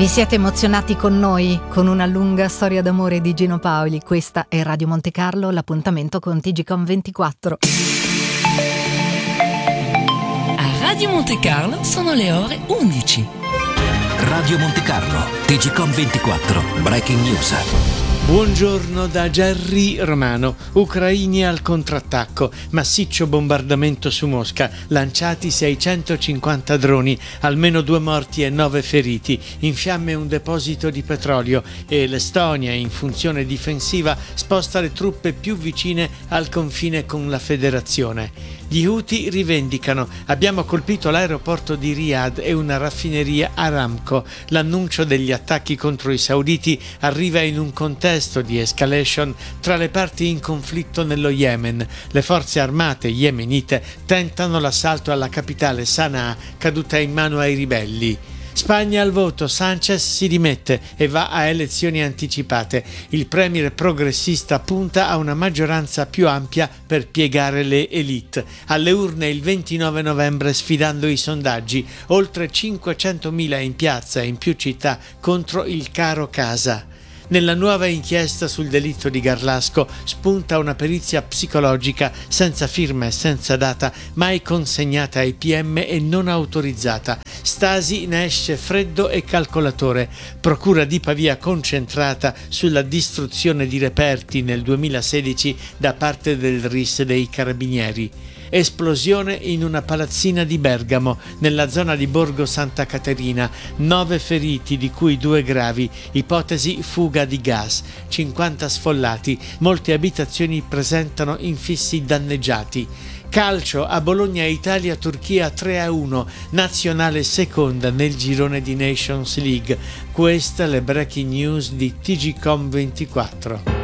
Vi siete emozionati con noi? Con una lunga storia d'amore di Gino Paoli. Questa è Radio Monte Carlo, l'appuntamento con TGcom 24. A Radio Monte Carlo sono le ore 11. Radio Monte Carlo, TGcom 24, Breaking News. Buongiorno da Gerry Romano. Ucraini al contrattacco, massiccio bombardamento su Mosca, lanciati 650 droni, almeno 2 morti e 9 feriti, in fiamme un deposito di petrolio e l'Estonia, in funzione difensiva, sposta le truppe più vicine al confine con la Federazione. Gli Houthi rivendicano: abbiamo colpito l'aeroporto di Riyadh e una raffineria Aramco. L'annuncio degli attacchi contro i sauditi arriva in un contesto di escalation tra le parti in conflitto nello Yemen. Le forze armate yemenite tentano l'assalto alla capitale Sana'a, caduta in mano ai ribelli. Spagna al voto, Sánchez si dimette e va a elezioni anticipate. Il premier progressista punta a una maggioranza più ampia per piegare le élite. Alle urne il 29 novembre, sfidando i sondaggi, oltre 500.000 in piazza e in più città contro il caro casa. Nella nuova inchiesta sul delitto di Garlasco spunta una perizia psicologica senza firma e senza data, mai consegnata ai PM e non autorizzata. Stasi ne esce freddo e calcolatore. Procura di Pavia concentrata sulla distruzione di reperti nel 2016 da parte del RIS dei Carabinieri. Esplosione in una palazzina di Bergamo, nella zona di Borgo Santa Caterina. 9 feriti, di cui 2 gravi. Ipotesi fuga di gas. 50 sfollati. Molte abitazioni presentano infissi danneggiati. Calcio, a Bologna Italia-Turchia 3-1, nazionale seconda nel girone di Nations League. Queste le breaking news di TGcom 24.